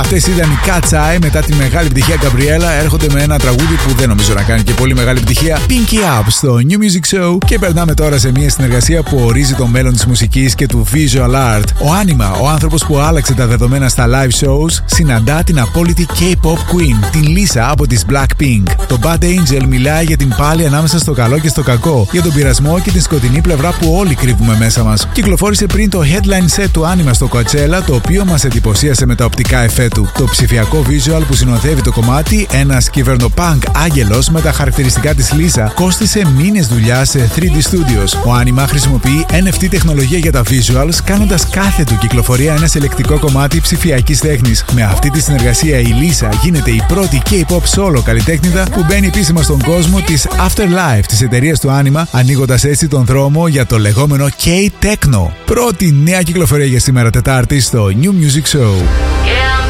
Αυτές ήταν οι Cat's Eye. Μετά τη μεγάλη επιτυχία Gabriella έρχονται με ένα τραγούδι που δεν νομίζω να κάνει και πολύ μεγάλη επιτυχία, Pinky Up, στο New Music Show. Και περνάμε τώρα σε μια συνεργασία που ορίζει το μέλλον της μουσικής και του visual art. Ο Άνιμα, ο άνθρωπος που άλλαξε τα δεδομένα στα live shows, συναντά την απόλυτη K-pop queen, την Λίσα από τις Blackpink. Το Bad Angel μιλάει για την πάλη ανάμεσα στο καλό και στο κακό, για τον πειρασμό και την σκοτεινή πλευρά που όλοι κρύβουμε μέσα μας. Κυκλοφόρησε πριν το headline set του Άνιμα στο Coachella, το οποίο μας εντυπωσίασε με τα οπτικά εφέ του. Το ψηφιακό visual που συνοδεύει το κομμάτι, ένας κυβερνοπάνκ άγγελος με τα χαρακτηριστικά της Λίσα, κόστισε μήνες δουλειά σε 3D Studios. Ο Άνιμα χρησιμοποιεί NFT τεχνολογία για τα visuals, κάνοντας κάθε του κυκλοφορία ένα ελεκτικό κομμάτι ψηφιακής τέχνης. Με αυτή τη συνεργασία η Λίσα γίνεται η πρώτη K-pop solo καλλιτέχνητα που μπαίνει επίσημα στον κόσμο της Afterlife της εταιρείας του Άνιμα, ανοίγοντας έτσι τον δρόμο για το λεγόμενο K-Techno. Πρώτη νέα κυκλοφορία για σήμερα Τετάρτη στο New Music Show.